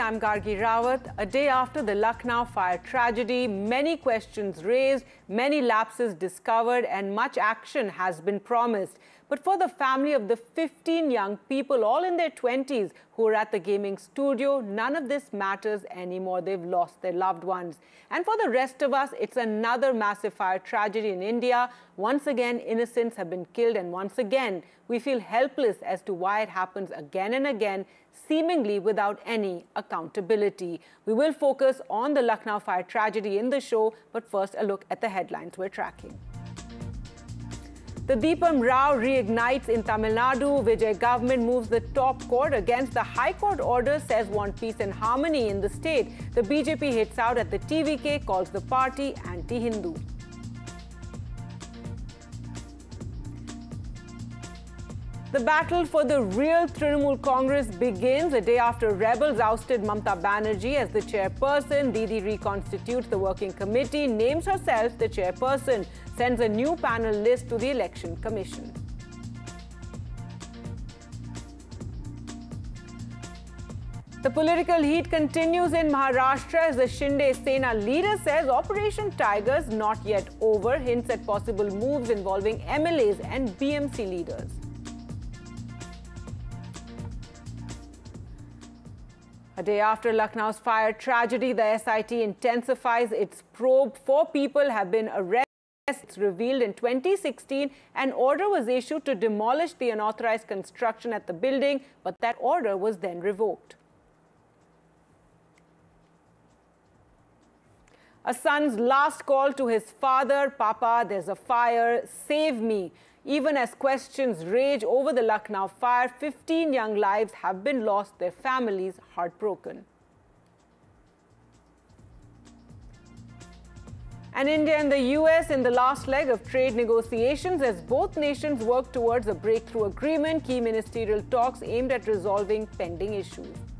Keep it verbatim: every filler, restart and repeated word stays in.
I'm Gargi Rawat. A day after the Lucknow fire tragedy, many questions raised, many lapses discovered, and much action has been promised. But for the family of the fifteen young people, all in their twenties, who were at the gaming studio, none of this matters anymore. They've lost their loved ones. And for the rest of us, it's another massive fire tragedy in India. Once again, innocents have been killed, and once again, we feel helpless as to why it happens again and again, seemingly without any accountability. We will focus on the Lucknow fire tragedy in the show, but first a look at the headlines we're tracking. The Deepam Rao reignites in Tamil Nadu. Vijay government moves the top court against the High Court order, says want peace and harmony in the state. The B J P hits out at the T V K, calls the party anti-Hindu. The battle for the real Trinamool Congress begins a day after rebels ousted Mamata Banerjee as the chairperson. Didi reconstitutes the working committee, names herself the chairperson, sends a new panel list to the Election Commission. The political heat continues in Maharashtra as the Shinde Sena leader says Operation Tigers not yet over, hints at possible moves involving M L As and B M C leaders. A day after Lucknow's fire tragedy, the S I T intensifies its probe. Four people have been arrested. It's revealed in twenty sixteen an order was issued to demolish the unauthorized construction at the building, but that order was then revoked. A son's last call to his father, "Papa, there's a fire, save me." Even as questions rage over the Lucknow fire, fifteen young lives have been lost, their families heartbroken. And India and the U S in the last leg of trade negotiations as both nations work towards a breakthrough agreement, key ministerial talks aimed at resolving pending issues.